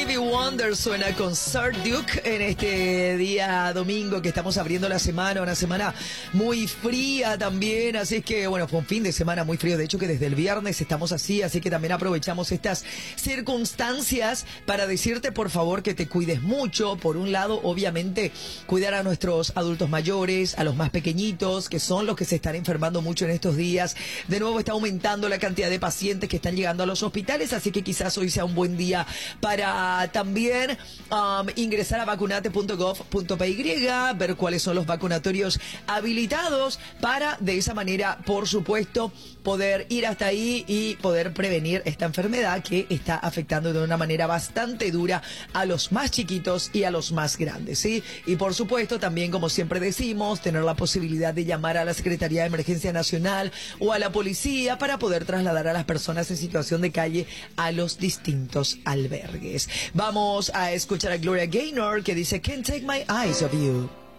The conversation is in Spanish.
Stevie Wonder suena con Sir Duke en este día domingo que estamos abriendo la semana, una semana muy fría también, así es que bueno, fue un fin de semana muy frío, de hecho que desde el viernes estamos así que también aprovechamos estas circunstancias para decirte por favor que te cuides mucho. Por un lado, obviamente, cuidar a nuestros adultos mayores, a los más pequeñitos, que son los que se están enfermando mucho en estos días. De nuevo está aumentando la cantidad de pacientes que están llegando a los hospitales, así que quizás hoy sea un buen día para también ingresar a vacunate.gov.py, ver cuáles son los vacunatorios habilitados para de esa manera, por supuesto, poder ir hasta ahí y poder prevenir esta enfermedad que está afectando de una manera bastante dura a los más chiquitos y a los más grandes, ¿sí? Y por supuesto también, como siempre decimos, tener la posibilidad de llamar a la Secretaría de Emergencia Nacional o a la policía para poder trasladar a las personas en situación de calle a los distintos albergues. Vamos a escuchar a Gloria Gaynor que dice Can't Take My Eyes Off You.